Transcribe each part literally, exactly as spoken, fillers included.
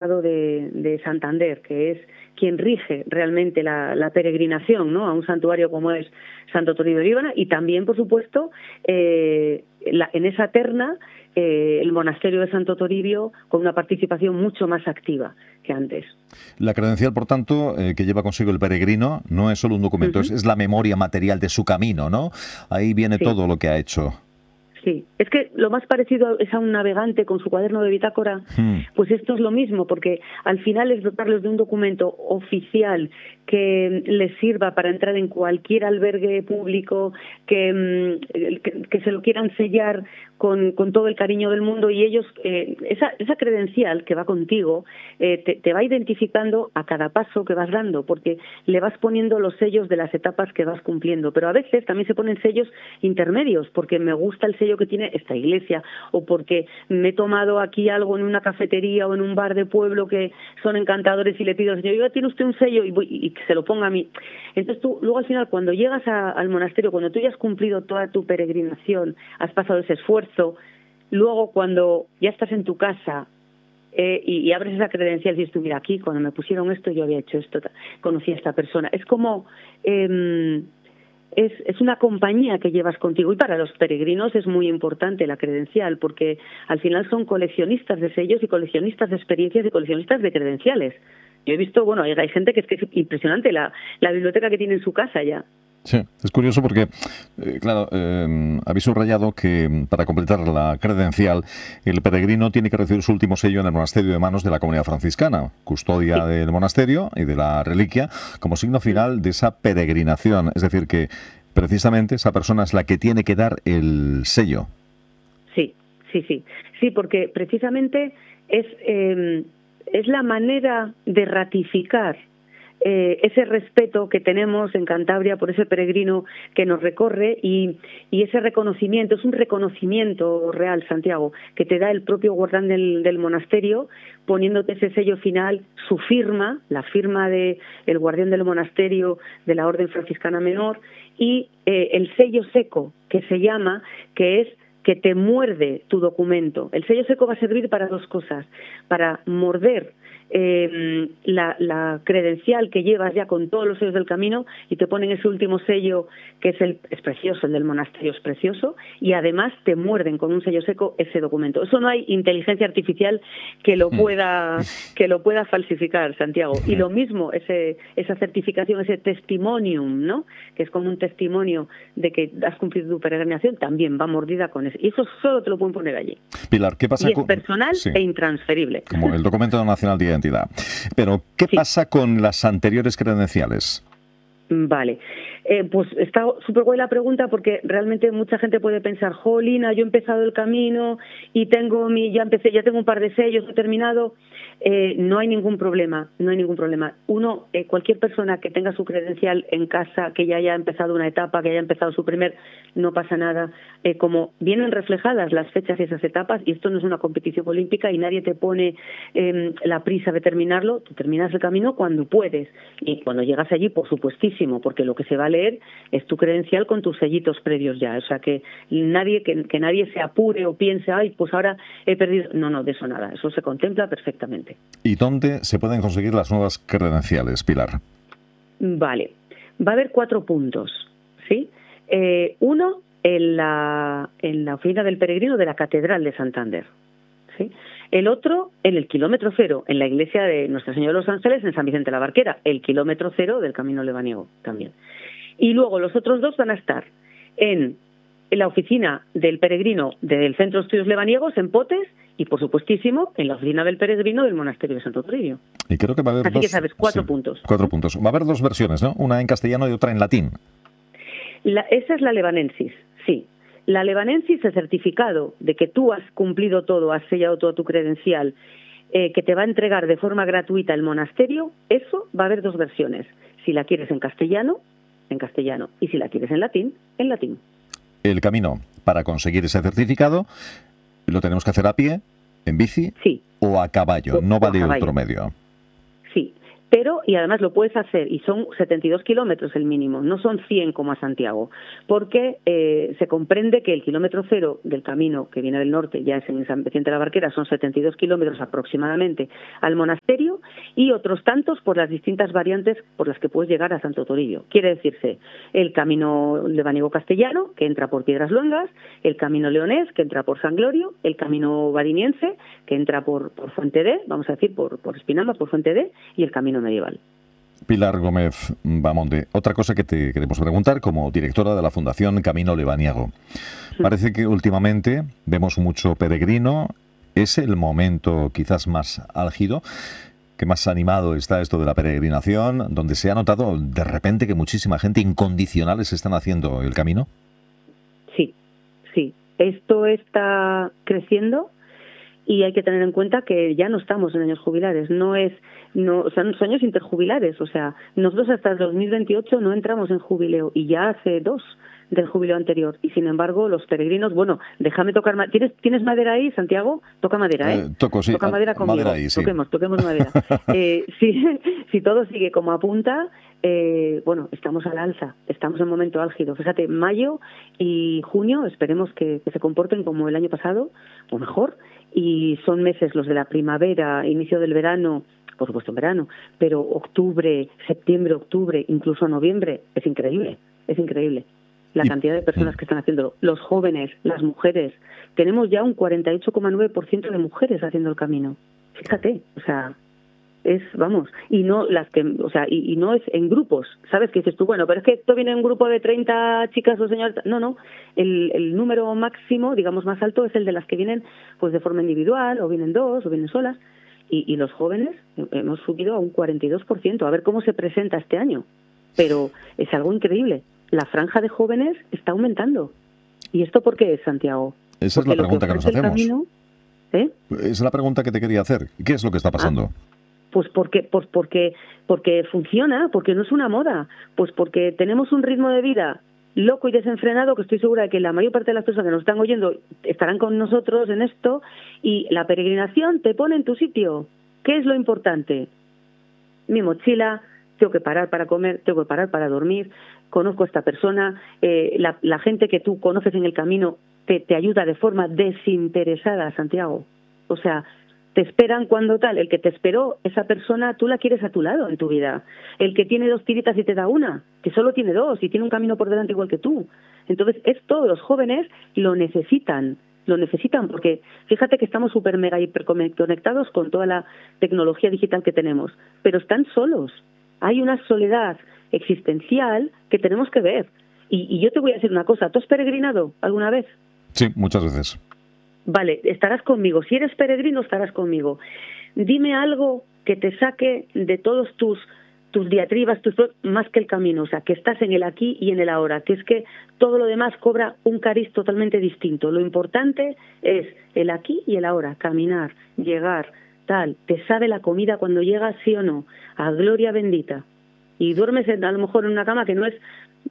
obispado de, de Santander, que es quien rige realmente la, la peregrinación, ¿no?, a un santuario como es Santo Toribio de Líbana, y también, por supuesto, eh, la, en esa terna, eh, el monasterio de Santo Toribio, con una participación mucho más activa que antes. La credencial, por tanto, eh, que lleva consigo el peregrino, no es solo un documento, uh-huh. es, es la memoria material de su camino, ¿no? Ahí viene sí. todo lo que ha hecho. Sí, es que lo más parecido es a un navegante con su cuaderno de bitácora, hmm. pues esto es lo mismo, porque al final es dotarles de un documento oficial que les sirva para entrar en cualquier albergue público, que, que, que se lo quieran sellar con, con todo el cariño del mundo, y ellos, eh, esa, esa credencial que va contigo, eh, te, te va identificando a cada paso que vas dando, porque le vas poniendo los sellos de las etapas que vas cumpliendo, pero a veces también se ponen sellos intermedios, porque me gusta el sello que tiene esta iglesia, o porque me he tomado aquí algo en una cafetería o en un bar de pueblo que son encantadores y le pido, señor, ¿tiene usted un sello? Y, voy, y que se lo ponga a mí. Entonces tú, luego al final, cuando llegas a, al monasterio, cuando tú ya has cumplido toda tu peregrinación, has pasado ese esfuerzo, luego cuando ya estás en tu casa, Eh, y, y abres esa credencial y dices, mira, aquí cuando me pusieron esto yo había hecho esto, conocí a esta persona. Es como eh, es, es una compañía que llevas contigo, y para los peregrinos es muy importante la credencial, porque al final son coleccionistas de sellos y coleccionistas de experiencias y coleccionistas de credenciales. Yo he visto, bueno, hay, hay gente que es que es impresionante la, la biblioteca que tiene en su casa ya. Sí, es curioso porque, eh, claro, eh, habéis subrayado que para completar la credencial el peregrino tiene que recibir su último sello en el monasterio de manos de la comunidad franciscana, custodia sí. del monasterio y de la reliquia, como signo final de esa peregrinación. Es decir, que precisamente esa persona es la que tiene que dar el sello. Sí, sí, sí. Sí, porque precisamente es, eh, es la manera de ratificar Eh, ese respeto que tenemos en Cantabria por ese peregrino que nos recorre, y, y ese reconocimiento, es un reconocimiento real, Santiago, que te da el propio guardián del, del monasterio, poniéndote ese sello final, su firma, la firma de el guardián del monasterio de la Orden Franciscana Menor, y eh, el sello seco, que se llama, que es que te muerde tu documento. El sello seco va a servir para dos cosas: para morder Eh, la, la credencial que llevas ya con todos los sellos del camino, y te ponen ese último sello que es el es precioso, el del monasterio es precioso, y además te muerden con un sello seco ese documento. Eso no hay inteligencia artificial que lo pueda que lo pueda falsificar, Santiago. Y lo mismo, ese esa certificación, ese testimonium, ¿no?, que es como un testimonio de que has cumplido tu peregrinación, también va mordida con eso. Y eso solo te lo pueden poner allí. Pilar, ¿qué pasa y es con... personal sí. e intransferible. Como el documento nacional de identidad. Pero, ¿qué sí. pasa con las anteriores credenciales? Vale, eh, pues está súper guay la pregunta, porque realmente mucha gente puede pensar, jolina, yo he empezado el camino y tengo mi, ya empecé, ya tengo un par de sellos, he terminado. Eh, no hay ningún problema, no hay ningún problema. Uno, eh, cualquier persona que tenga su credencial en casa, que ya haya empezado una etapa, que haya empezado su primer, no pasa nada. Eh, como vienen reflejadas las fechas y esas etapas, y esto no es una competición olímpica y nadie te pone eh, la prisa de terminarlo, tú terminas el camino cuando puedes, y cuando llegas allí, por supuestísimo, porque lo que se va a leer es tu credencial con tus sellitos previos ya. O sea, que nadie que, que nadie se apure o piense, ay, pues ahora he perdido. No, no, de eso nada, eso se contempla perfectamente. ¿Y dónde se pueden conseguir las nuevas credenciales, Pilar? Vale, va a haber cuatro puntos, ¿sí? Eh, uno, en la, en la oficina del peregrino de la Catedral de Santander, ¿sí? El otro, en el kilómetro cero, en la iglesia de Nuestra Señora de los Ángeles, en San Vicente de la Barquera, el kilómetro cero del Camino Lebaniego también. Y luego los otros dos van a estar en, en la oficina del peregrino del Centro de Estudios Lebaniegos, en Potes, y por supuestísimo en la oficina del peregrino del Monasterio de Santo Toribio. Y creo que va a haber Así dos, que sabes, cuatro sí, puntos. Cuatro puntos. Va a haber dos versiones, ¿no? Una en castellano y otra en latín. La, esa es la Levanensis, sí. La Levanensis, el certificado de que tú has cumplido todo, has sellado toda tu credencial, eh, que te va a entregar de forma gratuita el monasterio, eso va a haber dos versiones. Si la quieres en castellano, en castellano. Y si la quieres en latín, en latín. El camino para conseguir ese certificado lo tenemos que hacer a pie, en bici, sí. o a caballo. O, no o vale caballo. otro medio. Sí. Pero, y además lo puedes hacer, y son setenta y dos kilómetros el mínimo, no son cien como a Santiago, porque eh, se comprende que el kilómetro cero del camino que viene del norte, ya es en San Vicente de la Barquera, son setenta y dos kilómetros aproximadamente al monasterio, y otros tantos por las distintas variantes por las que puedes llegar a Santo Toribio. Quiere decirse, el camino lebaniego castellano, que entra por Piedras Luengas, el camino leonés, que entra por San Glorio, el camino variniense, que entra por, por Fuente D, vamos a decir, por, por Espinamba, por Fuente D, y el camino medieval. Pilar Gómez Bamonde, otra cosa que te queremos preguntar como directora de la Fundación Camino Lebaniego. Parece que últimamente vemos mucho peregrino. ¿Es el momento quizás más álgido, que más animado está esto de la peregrinación, donde se ha notado de repente que muchísima gente incondicionales están haciendo el camino? Sí, sí. Esto está creciendo. Y hay que tener en cuenta que ya no estamos en años jubilares, no es, no, son años interjubilares, o sea, nosotros hasta el dos mil veintiocho no entramos en jubileo y ya hace dos del jubileo anterior. Y sin embargo, los peregrinos, bueno, déjame tocar, ¿tienes tienes madera ahí, Santiago? Toca madera, ¿eh? eh toco, sí. Toca madera conmigo. Madera ahí, sí. Toquemos, toquemos madera. eh, si, si todo sigue como apunta, eh, bueno, estamos al alza, estamos en momento álgido. Fíjate, mayo y junio, esperemos que, que se comporten como el año pasado, o mejor, y son meses los de la primavera, inicio del verano, por supuesto en verano, pero octubre, septiembre, octubre, incluso noviembre, es increíble, es increíble la cantidad de personas que están haciéndolo. Los jóvenes, las mujeres, tenemos ya un cuarenta y ocho coma nueve por ciento de mujeres haciendo el camino. Fíjate, o sea, es, vamos, y no las que, o sea, y, y no es en grupos, ¿sabes? Que dices tú, bueno, pero es que esto viene en un grupo de treinta chicas o señores, no, no, el, el número máximo, digamos, más alto es el de las que vienen pues de forma individual, o vienen dos, o vienen solas, y, y los jóvenes hemos subido a un cuarenta y dos por ciento, a ver cómo se presenta este año, pero es algo increíble, la franja de jóvenes está aumentando. ¿Y esto por qué es, Santiago? Esa Porque es la pregunta que, que nos hacemos. Camino, ¿eh? Esa es la pregunta que te quería hacer. ¿Qué es lo que está pasando? Ah. Pues porque, pues porque, porque funciona, porque no es una moda, pues porque tenemos un ritmo de vida loco y desenfrenado, que estoy segura de que la mayor parte de las personas que nos están oyendo estarán con nosotros en esto, y la peregrinación te pone en tu sitio. ¿Qué es lo importante? Mi mochila, tengo que parar para comer, tengo que parar para dormir, conozco a esta persona, eh, la, la gente que tú conoces en el camino te, te ayuda de forma desinteresada, Santiago. O sea, te esperan cuando tal, el que te esperó, esa persona tú la quieres a tu lado en tu vida. El que tiene dos tiritas y te da una, que solo tiene dos y tiene un camino por delante igual que tú. Entonces, esto los jóvenes lo necesitan, lo necesitan porque fíjate que estamos súper mega hiperconectados con toda la tecnología digital que tenemos, pero están solos. Hay una soledad existencial que tenemos que ver. Y, y yo te voy a decir una cosa, ¿tú has peregrinado alguna vez? Sí, muchas veces. Vale, estarás conmigo. Si eres peregrino, estarás conmigo. Dime algo que te saque de todos tus tus diatribas, tus más que el camino, o sea, que estás en el aquí y en el ahora, que es que todo lo demás cobra un cariz totalmente distinto. Lo importante es el aquí y el ahora, caminar, llegar, tal. Te sabe la comida cuando llegas, sí o no, a gloria bendita. Y duermes en, a lo mejor en una cama que no es,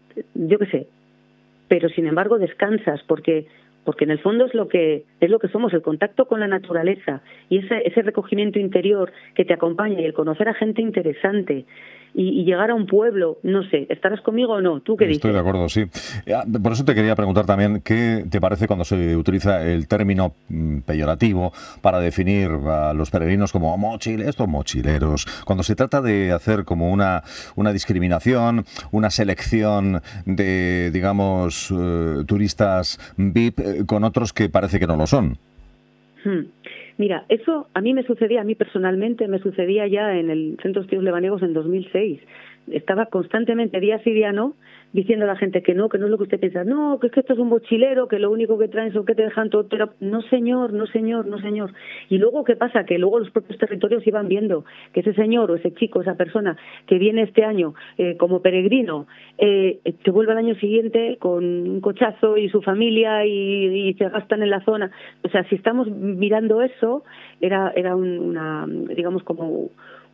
yo qué sé, pero sin embargo descansas porque porque en el fondo es lo que es lo que somos, el contacto con la naturaleza y ese ese recogimiento interior que te acompaña y el conocer a gente interesante y, y llegar a un pueblo, no sé, ¿estarás conmigo o no? ¿Tú qué dices? Estoy de acuerdo, sí. Por eso te quería preguntar también qué te parece cuando se utiliza el término peyorativo para definir a los peregrinos como mochileros, estos mochileros, cuando se trata de hacer como una, una discriminación, una selección de, digamos, uh, turistas V I P con otros que parece que no lo son. Hmm. Mira, eso a mí me sucedía, a mí personalmente me sucedía ya en el Centro de Estudios Lebaniegos en dos mil seis. Estaba constantemente, día sí, día no, diciendo a la gente que no, que no es lo que usted piensa. No, que es que esto es un mochilero, que lo único que traen son que te dejan todo. Pero no, señor, no, señor, no, señor. Y luego, ¿qué pasa? Que luego los propios territorios iban viendo que ese señor o ese chico, esa persona que viene este año eh, como peregrino, eh, se vuelve al año siguiente con un cochazo y su familia y, y se gastan en la zona. O sea, si estamos mirando eso, era, era un, una, digamos, como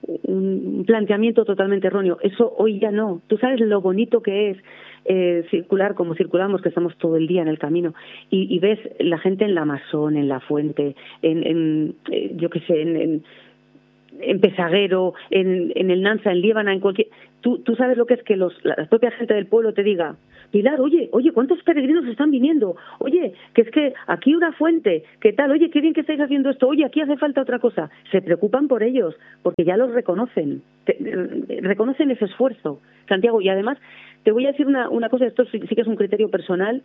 un planteamiento totalmente erróneo. Eso hoy ya no. Tú sabes lo bonito que es eh, circular como circulamos, que estamos todo el día en el camino, y, y ves la gente en la Masón, en la Fuente, en, en eh, yo qué sé, en, en en Pesaguero, en, en el Nansa, en Líbana, en cualquier... Tú, tú sabes lo que es que los, la propia gente del pueblo te diga, Pilar, oye, oye, ¿cuántos peregrinos están viniendo? Oye, que es que aquí una fuente, ¿qué tal? Oye, qué bien que estáis haciendo esto. Oye, aquí hace falta otra cosa. Se preocupan por ellos, porque ya los reconocen. Te, reconocen ese esfuerzo, Santiago. Y además, te voy a decir una, una cosa, esto sí, sí que es un criterio personal.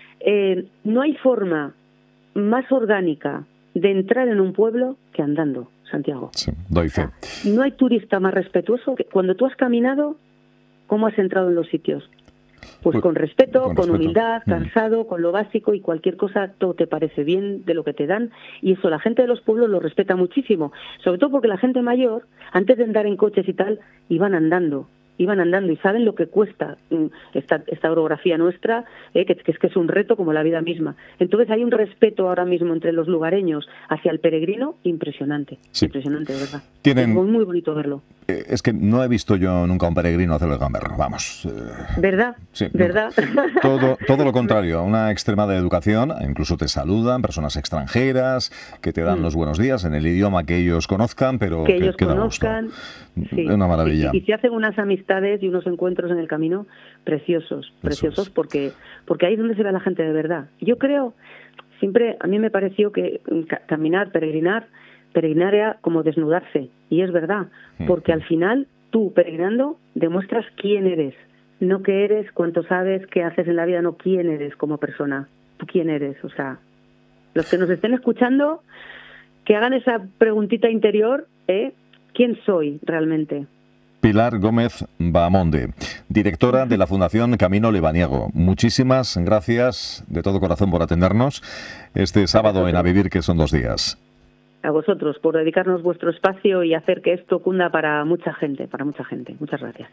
Eh, no hay forma más orgánica de entrar en un pueblo que andando, Santiago. Sí, doy fe. O sea, no hay turista más respetuoso que cuando tú has caminado, ¿cómo has entrado en los sitios? Pues con respeto, con, con respeto. humildad, cansado, mm. con lo básico, y cualquier cosa, todo te parece bien de lo que te dan, y eso la gente de los pueblos lo respeta muchísimo, sobre todo porque la gente mayor, antes de andar en coches y tal, iban andando. iban andando y saben lo que cuesta esta, esta orografía nuestra, eh, que, que es que es un reto como la vida misma. Entonces hay un respeto ahora mismo entre los lugareños hacia el peregrino impresionante, sí. impresionante, de verdad. Tienen... Es muy, muy bonito verlo. Eh, es que no he visto yo nunca a un peregrino hacerlo de gamberro, vamos. Eh... ¿Verdad? Sí, ¿verdad? Todo, todo lo contrario, una extremada educación, incluso te saludan personas extranjeras que te dan mm. los buenos días en el idioma que ellos conozcan, pero que, que ellos que conozcan. Sí. Es una maravilla. Y, y se hacen unas amistades y unos encuentros en el camino preciosos, preciosos, es. porque porque ahí es donde se ve a la gente de verdad. Yo creo, siempre a mí me pareció que caminar, peregrinar, peregrinar era como desnudarse, y es verdad, porque al final tú, peregrinando, demuestras quién eres, no qué eres, cuánto sabes, qué haces en la vida, no quién eres como persona, tú quién eres. O sea, los que nos estén escuchando, que hagan esa preguntita interior, ¿eh? ¿Quién soy realmente? Pilar Gómez Bahamonde, directora de la Fundación Camino Lebaniego. Muchísimas gracias de todo corazón por atendernos este sábado en A Vivir, que son dos días. A vosotros por dedicarnos vuestro espacio y hacer que esto cunda para mucha gente, para mucha gente. Muchas gracias.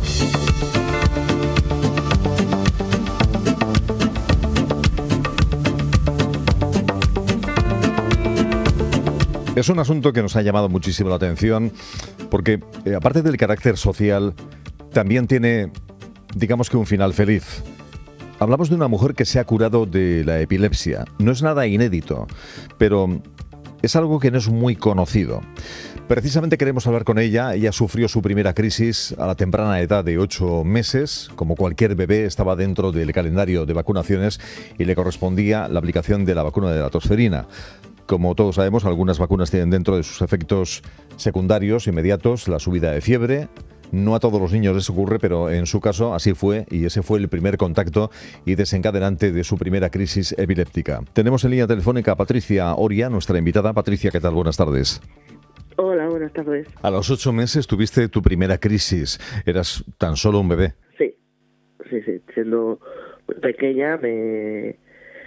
Es un asunto que nos ha llamado muchísimo la atención porque, eh, aparte del carácter social, también tiene, digamos que un final feliz. Hablamos de una mujer que se ha curado de la epilepsia. No es nada inédito, pero es algo que no es muy conocido. Precisamente queremos hablar con ella. Ella sufrió su primera crisis a la temprana edad de ocho meses. Como cualquier bebé, estaba dentro del calendario de vacunaciones y le correspondía la aplicación de la vacuna de la tosferina. Como todos sabemos, algunas vacunas tienen dentro de sus efectos secundarios inmediatos la subida de fiebre. No a todos los niños les ocurre, pero en su caso así fue, y ese fue el primer contacto y desencadenante de su primera crisis epiléptica. Tenemos en línea telefónica a Patricia Oria, nuestra invitada. Patricia, ¿qué tal? Buenas tardes. Hola, buenas tardes. A los ocho meses tuviste tu primera crisis. Eras tan solo un bebé. Sí, sí, sí. Siendo muy pequeña me...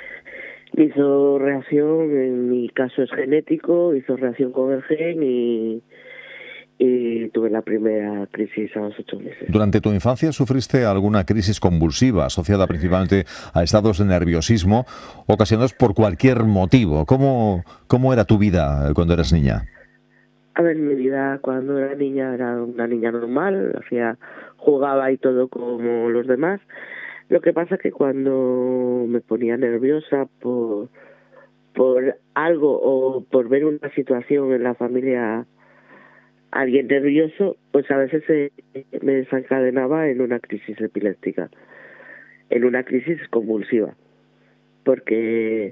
hizo reacción, en mi caso es genético, hizo reacción con el gen y, y tuve la primera crisis a los ocho meses. ¿Durante tu infancia sufriste alguna crisis convulsiva asociada principalmente a estados de nerviosismo, ocasionados por cualquier motivo? ¿Cómo, cómo era tu vida cuando eras niña? A ver, mi vida cuando era niña era una niña normal, hacía, jugaba y todo como los demás. Lo que pasa que cuando me ponía nerviosa por, por algo o por ver una situación en la familia, alguien nervioso, pues a veces se, me desencadenaba en una crisis epiléptica, en una crisis convulsiva. Porque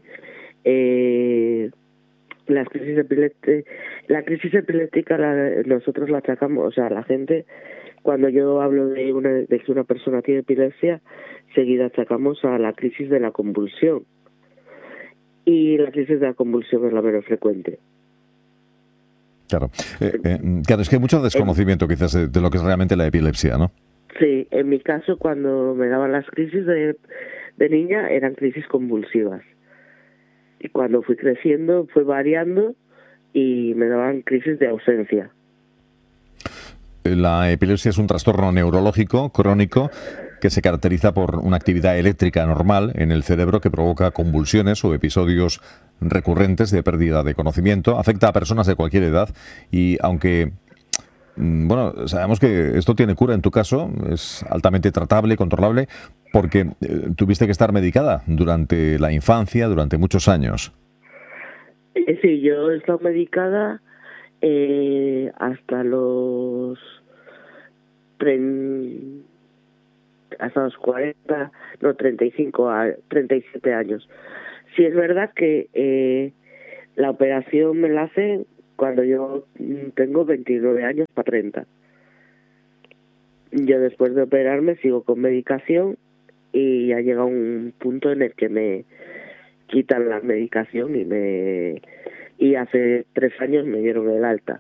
eh, las crisis epilépticas, la crisis epiléptica la, nosotros la achacamos, o sea, la gente... Cuando yo hablo de, una, de que una persona tiene epilepsia, seguida achacamos a la crisis de la convulsión. Y la crisis de la convulsión es la menos frecuente. Claro, eh, eh, claro, es que hay mucho desconocimiento quizás de, de lo que es realmente la epilepsia, ¿no? Sí, en mi caso cuando me daban las crisis de, de niña eran crisis convulsivas. Y cuando fui creciendo fue variando y me daban crisis de ausencia. La epilepsia es un trastorno neurológico crónico que se caracteriza por una actividad eléctrica normal en el cerebro que provoca convulsiones o episodios recurrentes de pérdida de conocimiento. Afecta a personas de cualquier edad y aunque, bueno, sabemos que esto tiene cura en tu caso, es altamente tratable, controlable, porque eh, tuviste que estar medicada durante la infancia, durante muchos años. Sí, yo he estado medicada eh, hasta los tren, hasta los cuarenta, no, treinta y cinco, a treinta y siete años. Sí es verdad que eh, la operación me la hacen cuando yo tengo veintinueve años para treinta. Yo después de operarme sigo con medicación y ya llega un punto en el que me quitan la medicación y me y hace tres años me dieron el alta.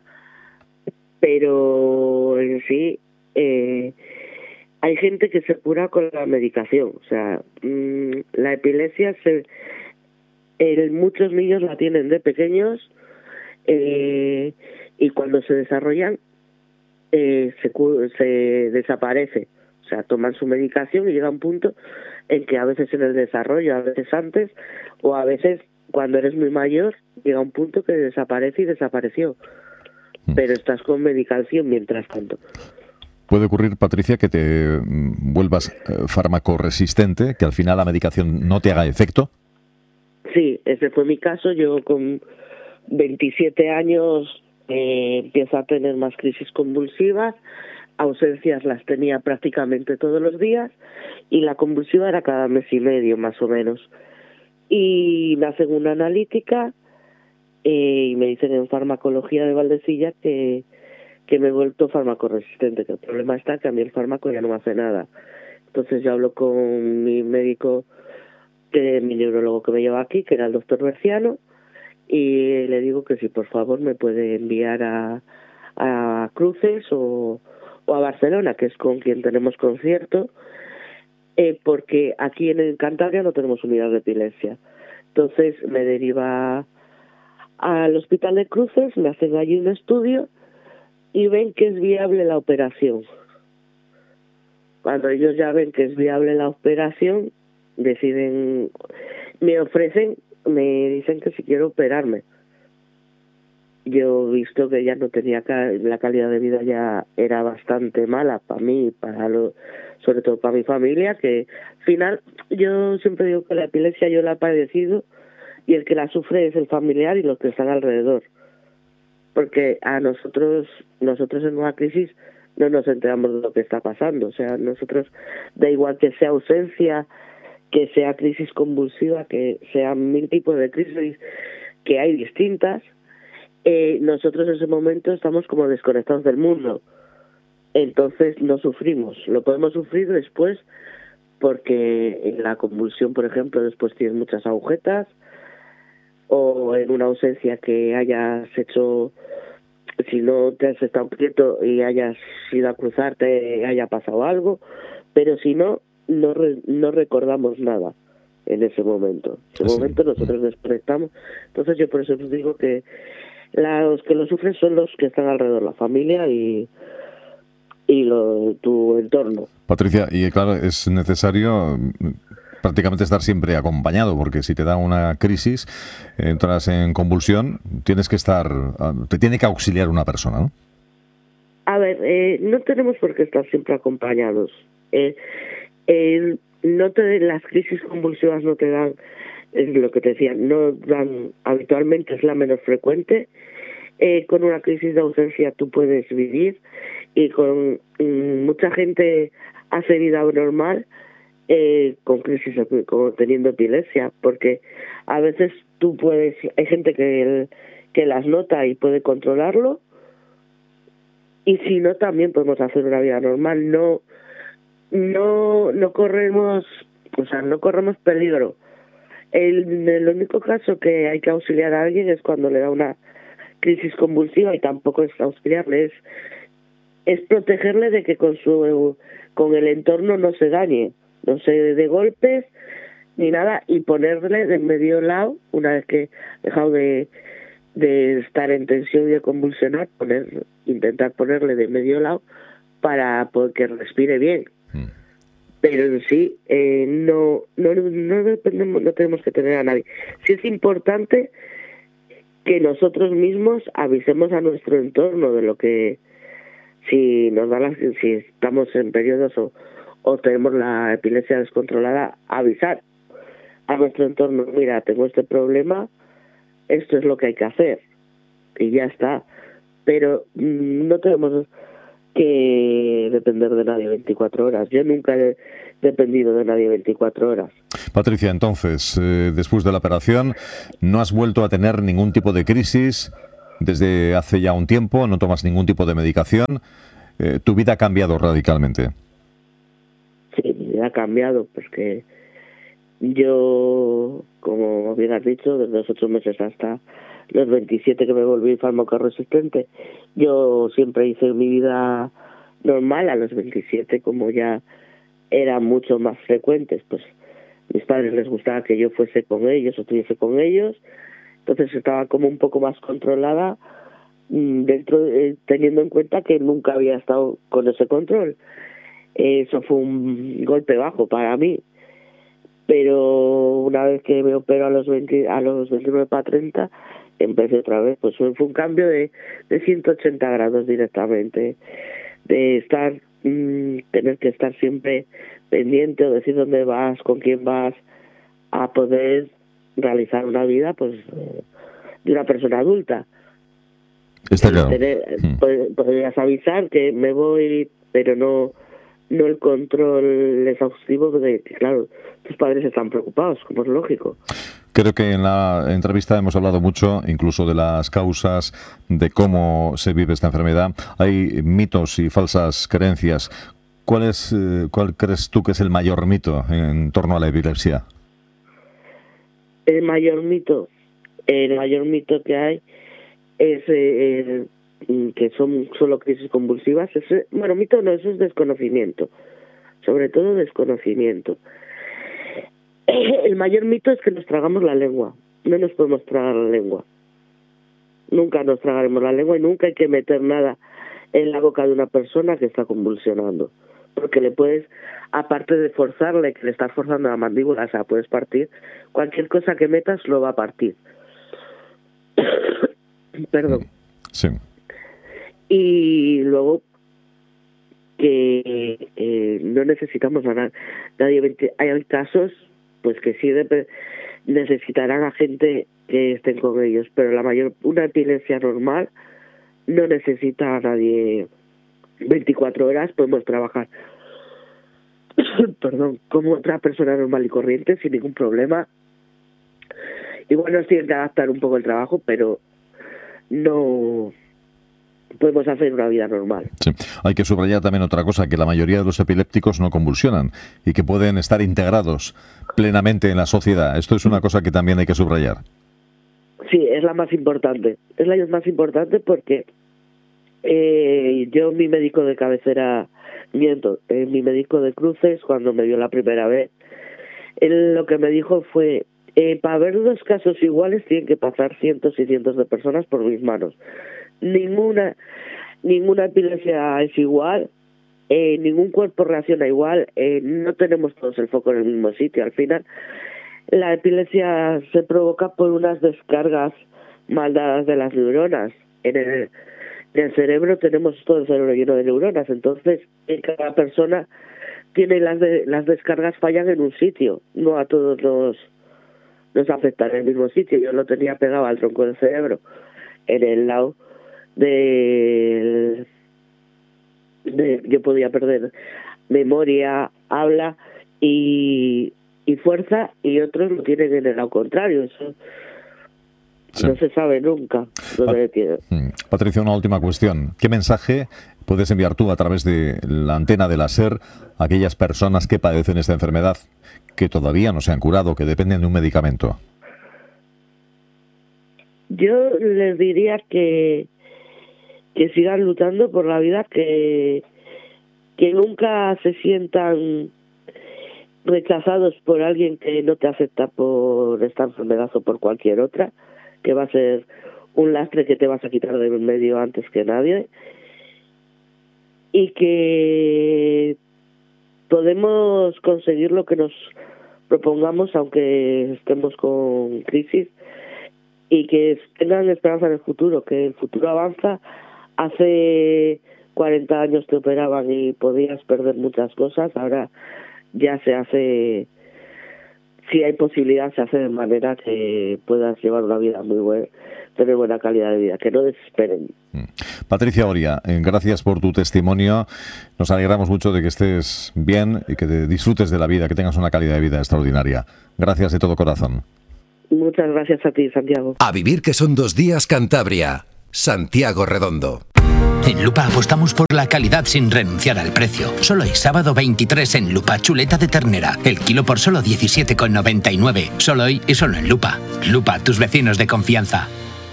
Pero en sí eh, hay gente que se cura con la medicación. O sea, mmm, la epilepsia se el, muchos niños la tienen de pequeños eh, y cuando se desarrollan eh, se, se desaparece. O sea, toman su medicación y llega un punto en que a veces en el desarrollo, a veces antes, o a veces cuando eres muy mayor, llega un punto que desaparece y desapareció. Pero estás con medicación mientras tanto. Puede ocurrir, Patricia, que te vuelvas eh, farmacoresistente, que al final la medicación no te haga efecto. Sí, ese fue mi caso. Yo con veintisiete años eh, empiezo a tener más crisis convulsivas. Ausencias las tenía prácticamente todos los días y la convulsiva era cada mes y medio más o menos. Y me hacen una analítica eh, y me dicen en farmacología de Valdecilla que, que me he vuelto farmacoresistente, que el problema está que a mí el fármaco ya no me hace nada. Entonces yo hablo con mi médico, que mi neurólogo que me lleva aquí, que era el doctor Berciano, y le digo que si por favor me puede enviar a, a Cruces o o a Barcelona, que es con quien tenemos concierto, eh, porque aquí en Cantabria no tenemos unidad de epilepsia. Entonces me deriva al Hospital de Cruces, me hacen allí un estudio y ven que es viable la operación. Cuando ellos ya ven que es viable la operación, deciden, me ofrecen, me dicen que si quiero operarme. Yo he visto que ya no tenía, la calidad de vida ya era bastante mala para mí, para lo, sobre todo para mi familia, que al final yo siempre digo que la epilepsia yo la he padecido y el que la sufre es el familiar y los que están alrededor. Porque a nosotros, nosotros en una crisis no nos enteramos de lo que está pasando. O sea, nosotros, da igual que sea ausencia, que sea crisis convulsiva, que sean mil tipos de crisis, que hay distintas, Eh, nosotros en ese momento estamos como desconectados del mundo, entonces no sufrimos. Lo podemos sufrir después porque en la convulsión, por ejemplo, después tienes muchas agujetas, o en una ausencia que hayas hecho, si no te has estado quieto y hayas ido a cruzarte, haya pasado algo, pero si no, no, re, no recordamos nada en ese momento. En ese sí. momento nosotros desconectamos. Entonces yo por eso os digo que los que lo sufren son los que están alrededor, la familia y, y lo, tu entorno. Patricia, y claro, es necesario prácticamente estar siempre acompañado, porque si te da una crisis, entras en convulsión, tienes que estar, te tiene que auxiliar una persona, ¿no? A ver, eh, no tenemos por qué estar siempre acompañados. Eh, eh, no te, las crisis convulsivas no te dan, es lo que te decía, no dan, habitualmente es la menos frecuente. Eh, con una crisis de ausencia tú puedes vivir y con mm, mucha gente hace vida normal eh, con crisis, como teniendo epilepsia, porque a veces tú puedes, hay gente que, que las nota y puede controlarlo, y si no también podemos hacer una vida normal. No, no, no corremos, o sea, no corremos peligro. El, el único caso que hay que auxiliar a alguien es cuando le da una crisis convulsiva, y tampoco es auxiliarle, es, es protegerle de que con su con el entorno no se dañe, no se dé golpes ni nada, y ponerle de medio lado, una vez que ha dejado de, de estar en tensión y de convulsionar, poner, intentar ponerle de medio lado para que respire bien. Mm. Pero en sí, eh, no, no, no dependemos, no tenemos que tener a nadie. Sí es importante que nosotros mismos avisemos a nuestro entorno de lo que, si nos da la, si estamos en periodos o, o tenemos la epilepsia descontrolada, avisar a nuestro entorno: mira, tengo este problema, esto es lo que hay que hacer, y ya está. pero mmm, no tenemos que depender de nadie veinticuatro horas. Yo nunca he dependido de nadie veinticuatro horas. Patricia, entonces, eh, después de la operación, ¿no has vuelto a tener ningún tipo de crisis desde hace ya un tiempo? ¿No tomas ningún tipo de medicación? Eh, ¿Tu vida ha cambiado radicalmente? Sí, mi vida ha cambiado, porque yo, como bien has dicho, desde los ocho meses hasta los veintisiete que me volví fármaco resistente, yo siempre hice mi vida normal. A los veintisiete, como ya eran mucho más frecuentes, pues mis padres les gustaba que yo fuese con ellos o estuviese con ellos, entonces estaba como un poco más controlada, dentro eh, teniendo en cuenta que nunca había estado con ese control. Eso fue un golpe bajo para mí, pero una vez que me opero a los veinte, a los veintinueve para treinta, empecé otra vez. Pues fue un cambio de, de ciento ochenta grados directamente, de estar mmm, tener que estar siempre pendiente o decir dónde vas, con quién vas, a poder realizar una vida pues de una persona adulta. Está claro. Tener, mm. Podrías avisar que me voy, pero no no el control exhaustivo de que, claro, tus padres están preocupados, como es lógico. Creo que en la entrevista hemos hablado mucho, incluso de las causas, de cómo se vive esta enfermedad. Hay mitos y falsas creencias. ¿Cuál es, eh, cuál crees tú que es el mayor mito en torno a la epilepsia? El mayor mito, el mayor mito que hay es eh, el, que son solo crisis convulsivas. Es, bueno, mito no, eso es desconocimiento, sobre todo desconocimiento. El mayor mito es que nos tragamos la lengua. No nos podemos tragar la lengua. Nunca nos tragaremos la lengua y nunca hay que meter nada en la boca de una persona que está convulsionando. Porque le puedes, aparte de forzarle, que le estás forzando la mandíbula, o sea, puedes partir, cualquier cosa que metas lo va a partir. Perdón. Sí. Y luego que eh, no necesitamos a nadie. Hay casos pues que sí de, necesitarán a gente que estén con ellos, pero la mayor, una epilepsia normal no necesita a nadie veinticuatro horas. Podemos trabajar perdón, como otra persona normal y corriente sin ningún problema. Igual nos tienen que adaptar un poco el trabajo, pero no podemos hacer una vida normal. Sí. Hay que subrayar también otra cosa, que la mayoría de los epilépticos no convulsionan y que pueden estar integrados plenamente en la sociedad. Esto es una cosa que también hay que subrayar. Sí, es la más importante. Es la más importante porque eh, yo, mi médico de cabecera, miento, eh, mi médico de cruces, cuando me vio la primera vez, él lo que me dijo fue, eh, para ver dos casos iguales tienen que pasar cientos y cientos de personas por mis manos. Ninguna ninguna epilepsia es igual, eh, ningún cuerpo reacciona igual, eh, no tenemos todos el foco en el mismo sitio. Al final, la epilepsia se provoca por unas descargas mal dadas de las neuronas. En el, en el cerebro tenemos todo el cerebro lleno de neuronas, entonces en cada persona tiene las de, las descargas fallan en un sitio, no a todos nos, nos afectan en el mismo sitio. Yo lo tenía pegado al tronco del cerebro, en el lado de, de yo podía perder memoria, habla y, y fuerza, y otros lo tienen en el lado contrario. Eso sí. No se sabe nunca dónde tiene. Patricia, una última cuestión. ¿Qué mensaje puedes enviar tú a través de la antena de la SER a aquellas personas que padecen esta enfermedad, que todavía no se han curado, que dependen de un medicamento? Yo les diría que que sigan luchando por la vida, que que nunca se sientan rechazados por alguien que no te acepta por esta enfermedad o por cualquier otra, que va a ser un lastre que te vas a quitar de en medio antes que nadie, y que podemos conseguir lo que nos propongamos aunque estemos con crisis, y que tengan esperanza en el futuro, que el futuro avanza. Hace cuarenta años te operaban y podías perder muchas cosas, ahora ya se hace si hay posibilidad se hace de manera que puedas llevar una vida muy buena, tener buena calidad de vida, que no desesperen. Patricia Oria, gracias por tu testimonio. Nos alegramos mucho de que estés bien y que disfrutes de la vida, que tengas una calidad de vida extraordinaria. Gracias de todo corazón. Muchas gracias a ti, Santiago. A vivir que son dos días Cantabria. Santiago Redondo. En Lupa apostamos por la calidad sin renunciar al precio. Solo hoy, sábado veintitrés, en Lupa, chuleta de ternera. El kilo por solo diecisiete con noventa y nueve. Solo hoy y solo en Lupa. Lupa, tus vecinos de confianza.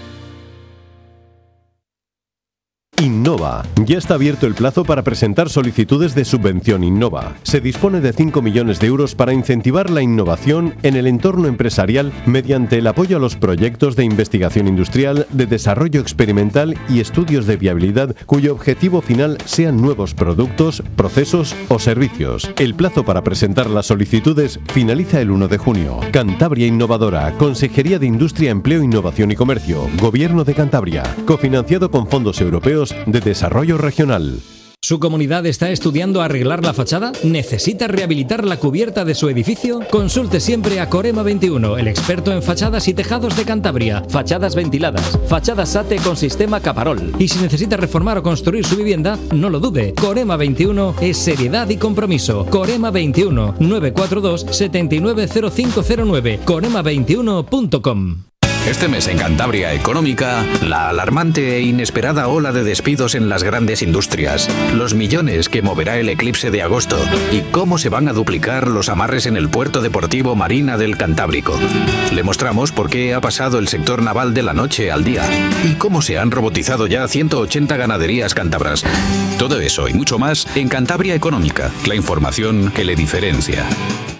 Innova. Ya está abierto el plazo para presentar solicitudes de subvención Innova. Se dispone de cinco millones de euros para incentivar la innovación en el entorno empresarial mediante el apoyo a los proyectos de investigación industrial, de desarrollo experimental y estudios de viabilidad cuyo objetivo final sean nuevos productos, procesos o servicios. El plazo para presentar las solicitudes finaliza el uno de junio. Cantabria Innovadora, Consejería de Industria, Empleo, Innovación y Comercio, Gobierno de Cantabria, cofinanciado con fondos europeos de Desarrollo Regional. ¿Su comunidad está estudiando arreglar la fachada? ¿Necesita rehabilitar la cubierta de su edificio? Consulte siempre a Corema veintiuno, el experto en fachadas y tejados de Cantabria. Fachadas ventiladas, fachadas SATE con sistema Caparol. Y si necesita reformar o construir su vivienda, no lo dude. Corema veintiuno es seriedad y compromiso. Corema veintiuno, nueve cuatro dos, siete nueve cero cinco cero nueve, corema veintiuno punto com. Este mes en Cantabria Económica, la alarmante e inesperada ola de despidos en las grandes industrias, los millones que moverá el eclipse de agosto y cómo se van a duplicar los amarres en el puerto deportivo Marina del Cantábrico. Le mostramos por qué ha pasado el sector naval de la noche al día y cómo se han robotizado ya ciento ochenta ganaderías cántabras. Todo eso y mucho más en Cantabria Económica, la información que le diferencia.